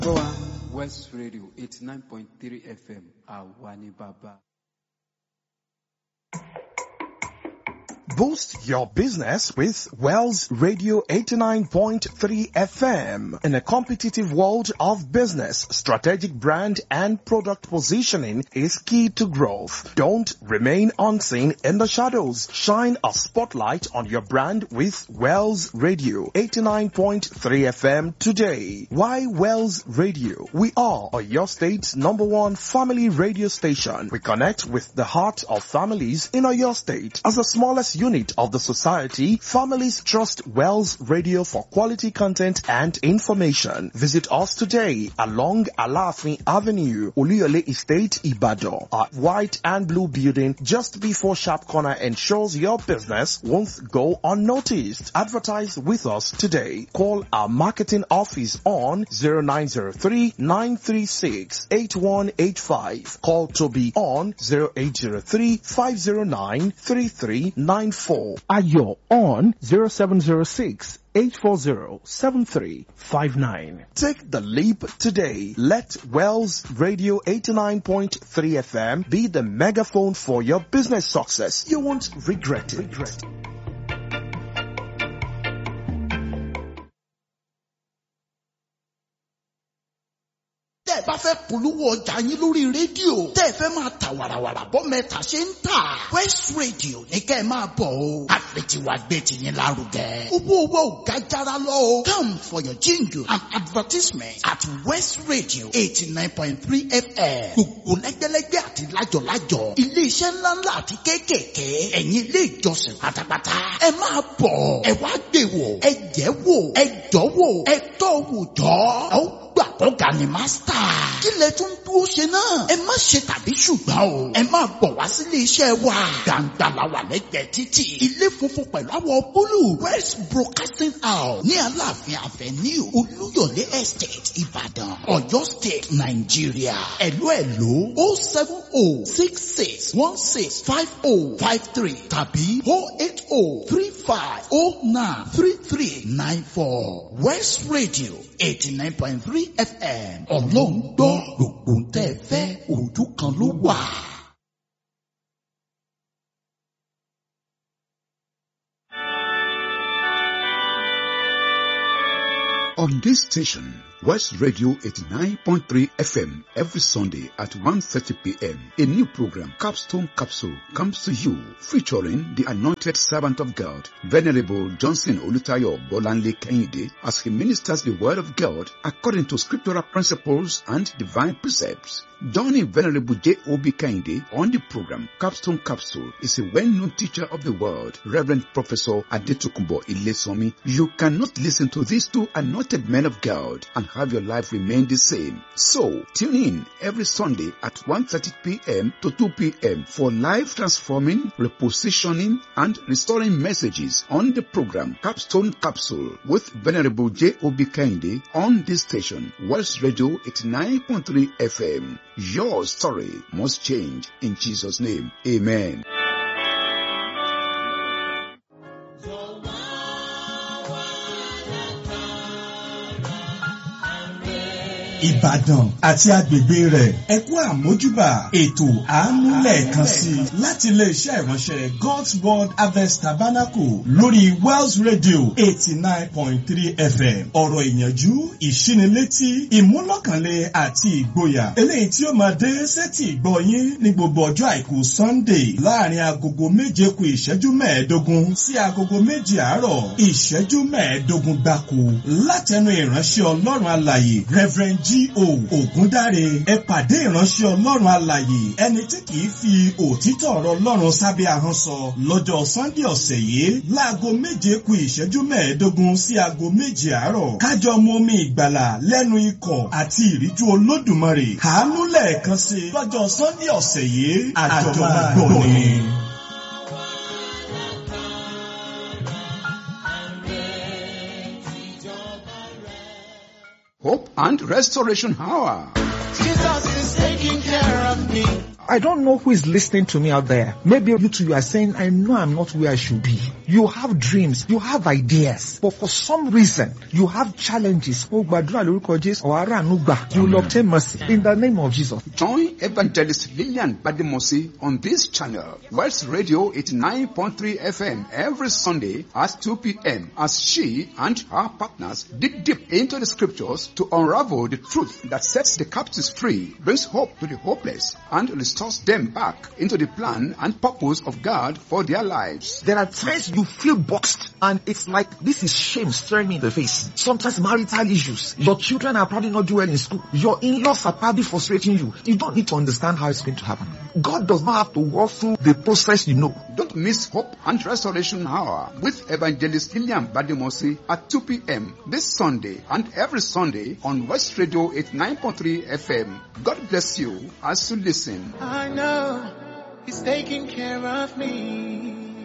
West Radio 89.3 FM, Awani Baba. Boost your business with Wells Radio 89.3 FM. In a competitive world of business, strategic brand and product positioning is key to growth. Don't remain unseen in the shadows. Shine a spotlight on your brand with Wells Radio 89.3 FM today. Why Wells Radio? We are your state's #1 family radio station. We connect with the heart of families in your state. As the smallest unit of the society, families trust Wells Radio for quality content and information. Visit us today along Alafin Avenue, Oluyole Estate, Ibadan. Our white and blue building just before Sharp Corner ensures your business won't go unnoticed. Advertise with us today. Call our marketing office on 0903-936-8185. Call Toby on 0803-509-3394. Ayo on 0706-840-7359. Take the leap today. Let Wells Radio 89.3 FM be the megaphone for your business success. You won't regret it. Tẹ́ ẹ bá fẹ́ polówó ọjà yín lórí rédíò, tẹ́ ẹ fẹ́ máa ta wàràwàrà bọ́ mẹ́ta ṣe ń tà. West Radio ní kẹ́ ẹ máa bọ̀ o. Àfẹ̀tiwa gbé tiyín lárugẹ. Owó ò ga jára lọ o. Come for your jingle and advertisement at West Radio 89.3 FM. Gbogbo lẹ́gbẹ́lẹ́gbẹ́ àti lájọ̀lájọ̀. Ilé-iṣẹ́ ńláńlá àti kéékèèké. Ẹ̀yin ilé ìjọsìn pátápátá. Ẹ máa bọ̀. Ẹ wá gbé wò. Ẹ jẹ́ wò. Ẹ jọ́ wò. Ẹ tọ́ wò jọ́. Gbà ọ̀gá ni mástà. Kí lẹ tún dúró ṣe náà? Ẹ má ṣe tàbí ṣùgbọ́n o. Ẹ máa bọ̀ wá sílé iṣẹ́ wa. Gbàǹgbà la wà lẹ́gbẹ̀ẹ́ títì. Ilé funfun pẹ̀lú àwọ̀ búlù. West Broadcasting House ní Aláàfin Avenue Olúyọ̀lé Estate Ìbàdàn, Ọ̀yọ́ State, Nàìjíríà. Ẹ̀ló 07066165053 tàbí 08035093394. West Radio 89.3 FM. Ọlọ́run gbọ́ gbogbo ń tẹ́ fẹ́ ojú kan ló wà. On this station, West Radio 89.3 FM, every Sunday at 1:30 p.m., a new program, Capstone Capsule, comes to you featuring the anointed servant of God, Venerable Johnson Olutayo Bolanle Kehinde, as he ministers the word of God according to scriptural principles and divine precepts. Joining Venerable J.O.B. Kehinde on the program, Capstone Capsule, is a well-known teacher of the word, Reverend Professor Adetokunbo Ilesomi. You cannot listen to these two anointed men of God and have your life remain the same. So, tune in every Sunday at 1:30 p.m. to 2 p.m. for life transforming, repositioning, and restoring messages on the program Capstone Capsule with Venerable J.O.B. Kehinde on this station, West Radio 89.3 FM. Your story must change in Jesus' name. Amen. Ìbàdàn àti agbègbè rẹ̀ ẹ kú àmójúbà ètò àánúlẹ̀ẹ̀kan sí láti iléeṣẹ́ ìránṣẹ́ God's Word Harvest Tabernacle lórí Wells Radio 89.3 FM. Ọ̀rọ̀ ìyànjú, ìṣínilétí, ìmúlọ́kànlé àti ìgboyà eléyìí tí ó máa dé sétí ìgbọ́ yín ní gbogbo ọjọ́ àìkú Sunday láàrin agogo 7:15 sí agogo 2 àárọ̀ ìṣẹ́jú 15 gbáko látẹnu ìránṣẹ́ Ọlọ́run alààyè Reverend G.O. Ògúndáre. Ẹ pàdé ìránṣẹ́ Ọlọ́run alààyè ẹni tí kìí fi òtítọ́ ọ̀rọ̀ Ọlọ́run sábẹ́ ahọ́n sọ lọ́jọ́ Sunday ọ̀sẹ̀ yìí láago 7:15 sí aago 2 àárọ̀. Kájọ mu omi ìgbàlà lẹ́nu ikọ̀ àti ìríjú Olódùmarè. Àánú lẹ́ẹ̀kan sí lọ́jọ́ Sunday ọ̀sẹ̀ yìí àjọ̀gbọ́n ni. Hope and Restoration Hour. Jesus is taking care of I don't know who is listening to me out there. Maybe you two, you are saying, I know I'm not where I should be. You have dreams, you have ideas, but for some reason, you have challenges. You will obtain mercy in the name of Jesus. Join Evangelist Lillian Badimosi on this channel, Wells Radio 89.3 FM, every Sunday at 2 p.m. as she and her partners dig deep into the scriptures to unravel the truth that sets the captives free, brings hope to the hopeless, and restores them back into the plan and purpose of God for their lives. There are times you feel boxed and it's like this is shame staring me in the face. Sometimes marital issues. Your children are probably not doing well in school. Your in-laws are probably frustrating you. You don't need to understand how it's going to happen. God does not have to walk through the process you know. Don't miss Hope and Restoration Hour with Evangelist Lillian Badimosi at 2 p.m. this Sunday and every Sunday on West Radio 89.3 FM. God bless you as you listen. I know He's taking care of me.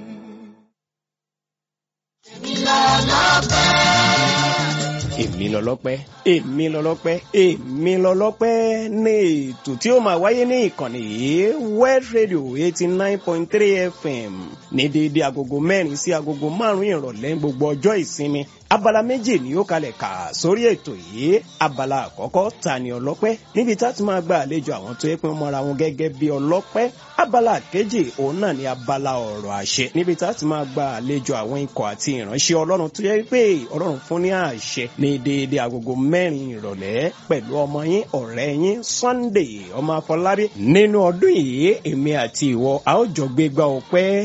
Èmi lọ́lọ́pẹ́, èmi lọ́lọ́pẹ́, èmi lọ́lọ́pẹ́ ní ètò tí ó máa wáyé ní ìkànnì yìí West Radio 89.3 FM ní déédéé agogo 4 sí agogo 5 ìrọ̀lẹ́ gbogbo ọjọ́ ìsinmi. Abala méjì ni ó kalẹ̀ kà sórí ètò yìí. Abala àkọ́kọ́ ta ni ọlọ́pẹ́ níbi tá ti máa gba àlejò àwọn tó yẹ pé wọ́n mọra wọn gẹ́gẹ́ bí ọlọ́pẹ́. Abala kejì òun náà ni abala ọ̀rọ̀ àṣẹ níbi tá ti máa gba àlejò àwọn ikọ̀ àti ìránṣẹ́ Ọlọ́run tó yẹ pé Ọlọ́run fún ní àṣẹ ní déédéé agogo 4 ìrọ̀lẹ́ pẹ̀lú ọmọ yín ọ̀rẹ́ yín Sunday ọmọ Afọlábí. Nínú ọdún yìí èmi àti ìwọ a ó jọ gbégbá ọpẹ́